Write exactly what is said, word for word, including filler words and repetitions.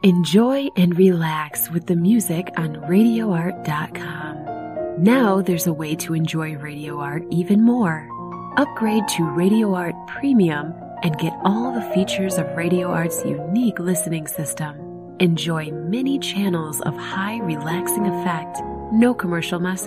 Enjoy and relax with the music on radio art dot com. Now there's a way to enjoy Radio Art even more. Upgrade to Radio Art Premium and get all the features of Radio Art's unique listening system. Enjoy many channels of high relaxing effect, no commercial message.